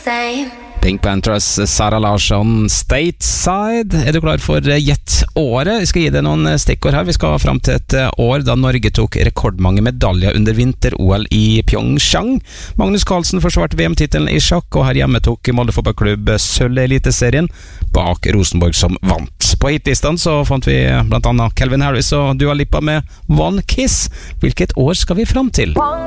Pink Panthers, Sara Larsson, Stateside. Er du klar for gjett året? Vi skal gi deg noen stikkord her. Vi skal frem til et år da Norge tok rekordmange medaljer under vinter-OL i Pyeongchang. Magnus Carlsen forsvarte VM-titelen i sjakk, og her hjemme tok Molde fotballklubb sølv i eliteserien bak Rosenborg som vant. På hitlistene så fant vi blant annet Calvin Harris og Dua Lipa med One Kiss. Hvilket år skal vi frem til?